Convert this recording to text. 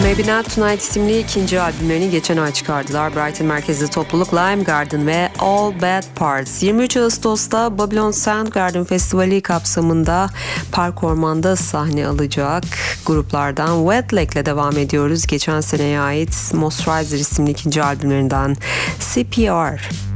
Maybe Not Tonight isimli ikinci albümlerini geçen ay çıkardılar. Brighton merkezli topluluk Lime Garden ve All Bad Parts. 23 Ağustos'ta Babylon Soundgarden Festivali kapsamında Park Orman'da sahne alacak gruplardan Wet Leg'le devam ediyoruz. Geçen seneye ait Moisturizer isimli ikinci albümlerinden CPR.